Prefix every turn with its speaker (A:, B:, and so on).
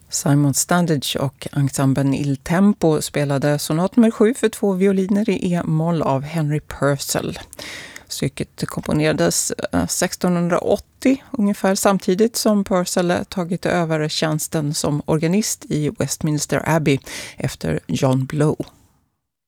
A: Simon Standage och ensemblen Il Tempo spelade sonat nummer 7 för 2 violiner i E-moll av Henry Purcell. Stycket komponerades 1680, ungefär samtidigt som Purcell tagit över tjänsten som organist i Westminster Abbey efter John Blow.